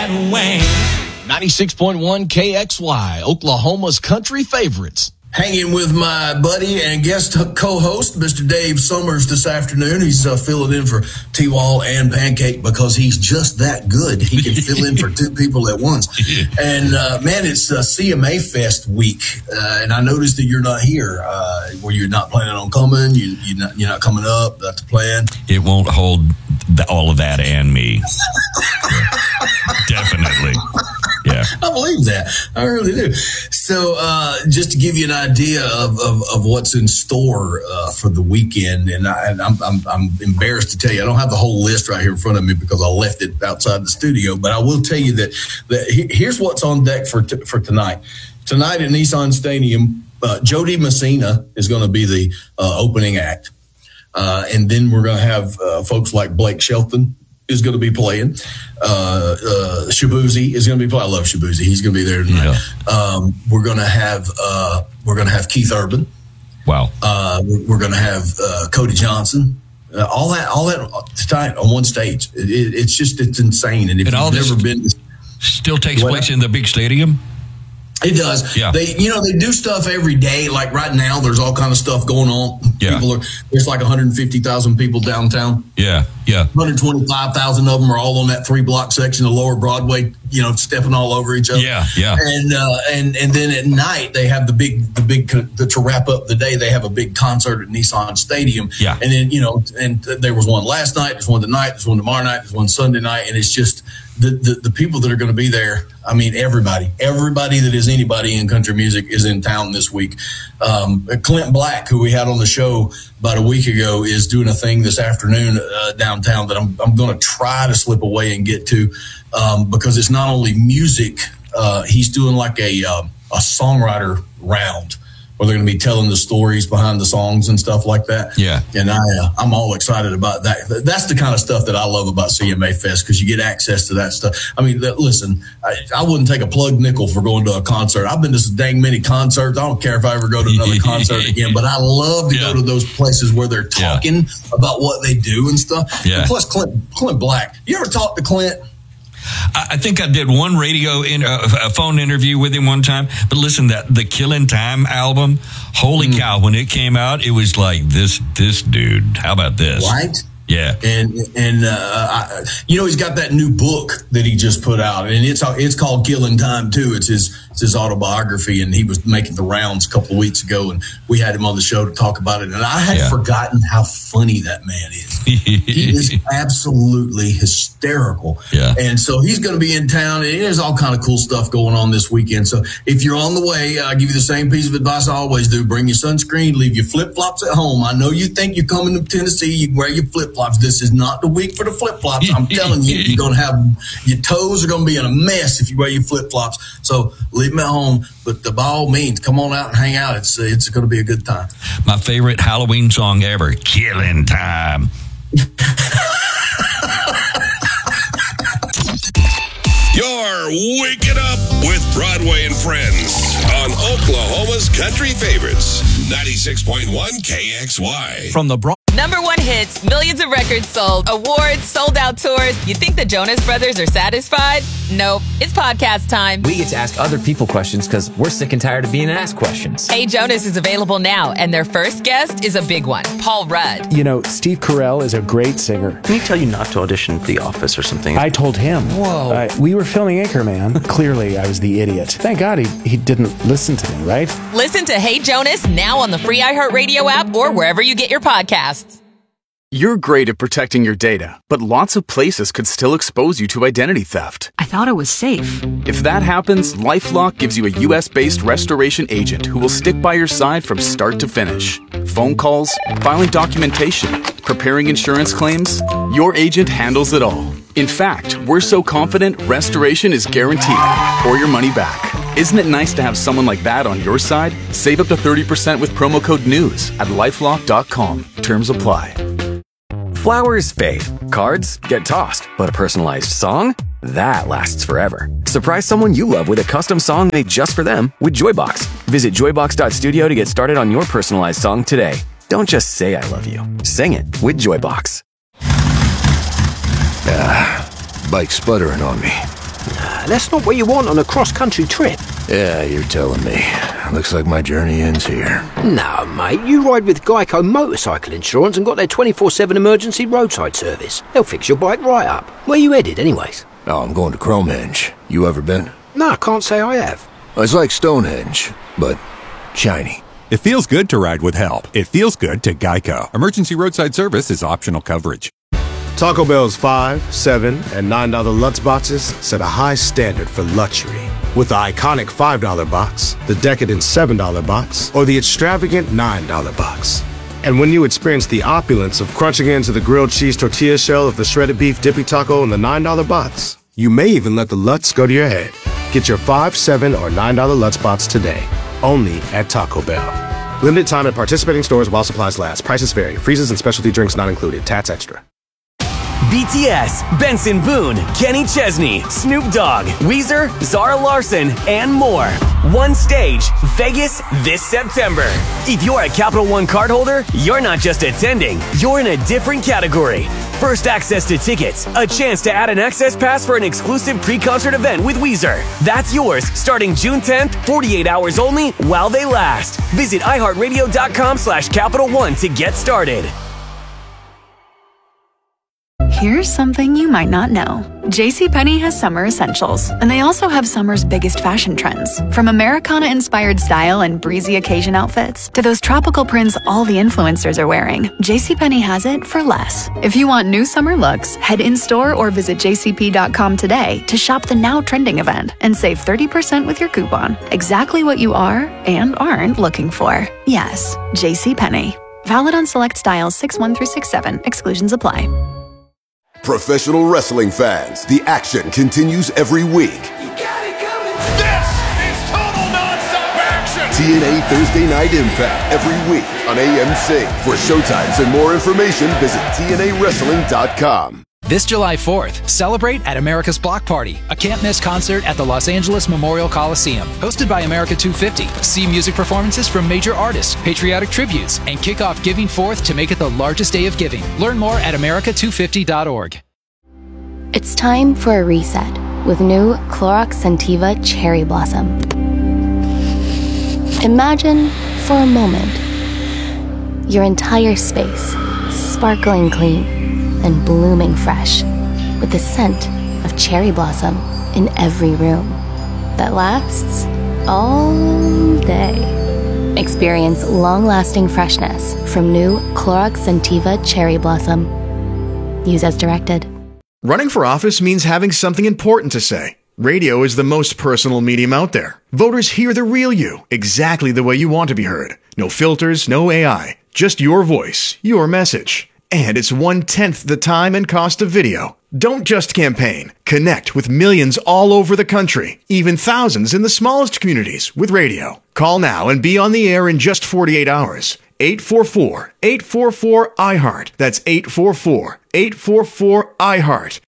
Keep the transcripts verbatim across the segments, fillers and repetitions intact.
that wang. ninety-six point one K X Y, Oklahoma's country favorites. Hanging with my buddy and guest co-host, Mister Dave Summers, this afternoon. He's uh, filling in for T-Wall and Pancake because he's just that good. He can fill in for two people at once. And, uh, man, it's uh, C M A Fest week, uh, and I noticed that you're not here. Uh, were you not planning on coming? You, you're, not, you're not coming up? That's the plan? It won't hold the, all of that and me. Definitely. Yeah. I believe that. I really do. So uh, just to give you an idea of, of, of what's in store uh, for the weekend, and, I, and I'm, I'm, I'm embarrassed to tell you, I don't have the whole list right here in front of me because I left it outside the studio, but I will tell you that, that he, here's what's on deck for t- for tonight. Tonight at Nissan Stadium, uh, Jody Messina is going to be the uh, opening act. Uh, and then we're going to have uh, folks like Blake Shelton is going to be playing. Uh, uh, Shabuzi is going to be playing. I love Shabuzi. He's going to be there tonight. Yeah. Um, we're going to have uh, we're going to have Keith Urban. Wow. Uh, we're we're going to have uh, Cody Johnson. Uh, all that all that tonight on one stage. It, it, it's just it's insane. And if and all you've this never been, still takes what? place in the big stadium. It does. Yeah. They, you know, they do stuff every day. Like right now, there's all kind of stuff going on. Yeah. People are, there's like one hundred fifty thousand people downtown. Yeah. Yeah. one hundred twenty-five thousand of them are all on that three block section of Lower Broadway, you know, stepping all over each other. Yeah. Yeah. And, uh, and, and then at night they have the big, the big, the, to wrap up the day, they have a big concert at Nissan Stadium. Yeah. And then, you know, and there was one last night, there's one tonight, there's one tomorrow night, there's one Sunday night. And it's just the, the, the people that are going to be there. I mean, everybody, everybody that is anybody in country music is in town this week. Um, Clint Black, who we had on the show about a week ago, is doing a thing this afternoon uh, downtown that I'm, I'm going to try to slip away and get to um, because it's not only music. Uh, he's doing like a uh, a songwriter round where they're going to be telling the stories behind the songs and stuff like that. Yeah. And I, uh, I'm all excited about that. That's the kind of stuff that I love about C M A Fest because you get access to that stuff. I mean, that, listen, I, I wouldn't take a plug nickel for going to a concert. I've been to some dang many concerts. I don't care if I ever go to another concert again, but I love to yeah. go to those places where they're talking yeah. about what they do and stuff. Yeah. And plus, Clint, Clint Black. You ever talk to Clint? I think I did one radio in uh, a phone interview with him one time. But listen, that the Killin' Time album, holy mm. cow! When it came out, it was like this. This dude, how about this? Right? Yeah. And and uh, I, you know, he's got that new book that he just put out, and it's it's called Killin' Time too. It's his it's his autobiography, and he was making the rounds a couple of weeks ago, and we had him on the show to talk about it. And I had yeah. forgotten how funny that man is. He is absolutely hysterical. Yeah. And so he's going to be in town, and there's all kind of cool stuff going on this weekend. So if you're on the way, I give you the same piece of advice I always do: bring your sunscreen, leave your flip flops at home. I know you think you're coming to Tennessee, you wear your flip flops. This is not the week for the flip flops. I'm telling you, you're going to have your toes are going to be in a mess if you wear your flip flops. So leave them at home. But the, by all means, come on out and hang out. It's it's going to be a good time. My favorite Halloween song ever, "Killin' Time." You're waking up with Broadway and Friends on Oklahoma's Country Favorites, ninety-six point one K X Y. From the Broad- Number one hits, millions of records sold, awards, sold out tours. You think the Jonas Brothers are satisfied? Nope. It's podcast time. We get to ask other people questions because we're sick and tired of being asked questions. Hey Jonas is available now, and their first guest is a big one, Paul Rudd. You know, Steve Carell is a great singer. Can he tell you not to audition for The Office or something? I told him. Whoa. Uh, we were filming Anchorman. Clearly, I was the idiot. Thank God he, he didn't listen to me, right? Listen to Hey Jonas now on the free iHeartRadio app or wherever you get your podcasts. You're great at protecting your data, but lots of places could still expose you to identity theft. I thought it was safe. If that happens, LifeLock gives you a U S-based restoration agent who will stick by your side from start to finish. Phone calls, filing documentation, preparing insurance claims, your agent handles it all. In fact, we're so confident restoration is guaranteed or your money back. Isn't it nice to have someone like that on your side? Save up to thirty percent with promo code NEWS at lifelock dot com. Terms apply. Flowers fade, cards get tossed, but a personalized song? That lasts forever. Surprise someone you love with a custom song made just for them with Joybox. Visit joybox dot studio to get started on your personalized song today. Don't just say I love you. Sing it with Joybox. Ah, bike sputtering on me. that's not what you want on a cross-country trip. Yeah, you're telling me. Looks like my journey ends here. No, mate, you ride with Geico Motorcycle Insurance and got their twenty-four seven emergency roadside service. They'll fix your bike right up. Where you headed, anyways? Oh, I'm going to Cromehenge. You ever been? No, I can't say I have. It's like Stonehenge, but shiny. It feels good to ride with help. It feels good to Geico. Emergency roadside service is optional coverage. Taco Bell's five, seven, and nine dollar Lutz boxes set a high standard for luxury. With the iconic five dollar box, the decadent seven dollar box, or the extravagant nine dollar box. And when you experience the opulence of crunching into the grilled cheese tortilla shell of the shredded beef dippy taco in the nine dollar box, you may even let the Lutz go to your head. Get your five, seven, or nine dollar Lutz box today, only at Taco Bell. Limited time at participating stores while supplies last. Prices vary. Freezes and specialty drinks not included. Tats extra. B T S, Benson Boone, Kenny Chesney, Snoop Dogg, Weezer, Zara Larson, and more. One stage, Vegas this September. If you're a Capital One cardholder, you're not just attending, you're in a different category. First access to tickets, a chance to add an access pass for an exclusive pre-concert event with Weezer. That's yours starting June tenth, forty-eight hours only while they last. Visit iHeartRadio.com slash Capital One to get started. Here's something you might not know. JCPenney has summer essentials, and they also have summer's biggest fashion trends. From Americana-inspired style and breezy occasion outfits to those tropical prints all the influencers are wearing, JCPenney has it for less. If you want new summer looks, head in-store or visit j c p dot com today to shop the now trending event and save thirty percent with your coupon. Exactly what you are and aren't looking for. Yes, JCPenney. Valid on select styles six one through six seven. Exclusions apply. Professional wrestling fans, the action continues every week. You got it coming. This is total nonstop action. T N A Thursday Night Impact every week on A M C. For showtimes and more information, visit T N A wrestling dot com. This July fourth, celebrate at America's Block Party, a can't-miss concert at the Los Angeles Memorial Coliseum. Hosted by America two fifty, see music performances from major artists, patriotic tributes, and kick off Giving Fourth to make it the largest day of giving. Learn more at america two fifty dot org. It's time for a reset with new Clorox Scentiva Cherry Blossom. Imagine, for a moment, your entire space sparkling clean and blooming fresh, with the scent of cherry blossom in every room that lasts all day. Experience long-lasting freshness from new Clorox Scentiva Cherry Blossom. Use as directed. Running for office means having something important to say. Radio is the most personal medium out there. Voters hear the real you, exactly the way you want to be heard. No filters, no A I, just your voice, your message. And it's one-tenth the time and cost of video. Don't just campaign. Connect with millions all over the country, even thousands in the smallest communities with radio. Call now and be on the air in just forty-eight hours. eight four four, eight four four, I heart. That's eight four four, eight four four, I heart.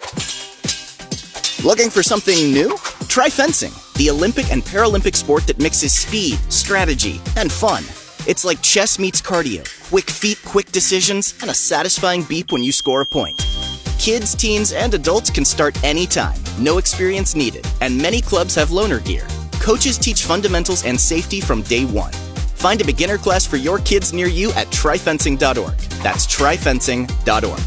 Looking for something new? Try fencing, the Olympic and Paralympic sport that mixes speed, strategy, and fun. It's like chess meets cardio. Quick feet, quick decisions, and a satisfying beep when you score a point. Kids, teens, and adults can start anytime. No experience needed. And many clubs have loaner gear. Coaches teach fundamentals and safety from day one. Find a beginner class for your kids near you at try fencing dot org. That's try fencing dot org.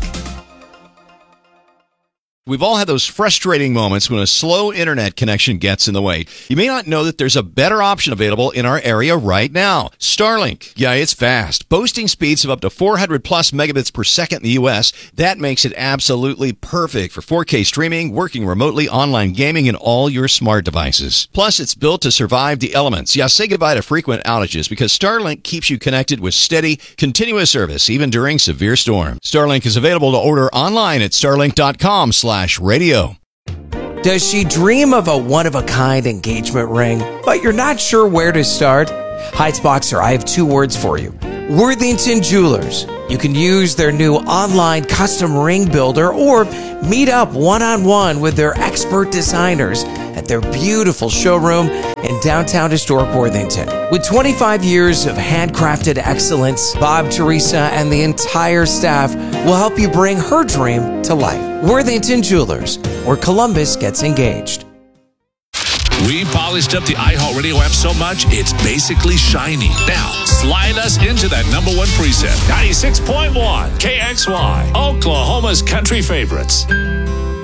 We've all had those frustrating moments when a slow internet connection gets in the way. You may not know that there's a better option available in our area right now. Starlink. Yeah, it's fast. Boasting speeds of up to four hundred plus megabits per second in the U S. That makes it absolutely perfect for four K streaming, working remotely, online gaming, and all your smart devices. Plus, it's built to survive the elements. Yeah, say goodbye to frequent outages because Starlink keeps you connected with steady, continuous service even during severe storms. Starlink is available to order online at starlink dot com slash radio. Does she dream of a one-of-a-kind engagement ring, but you're not sure where to start? Heights Boxer, I have two words for you. Worthington Jewelers. You can use their new online custom ring builder or meet up one-on-one with their expert designers at their beautiful showroom in downtown historic Worthington. With twenty-five years of handcrafted excellence, Bob, Teresa, and the entire staff will help you bring her dream to life. Worthington Jewelers, where Columbus gets engaged. We polished up the iHeartRadio app so much, it's basically shiny. Now, slide us into that number one preset. ninety-six point one K X Y, Oklahoma's country favorites.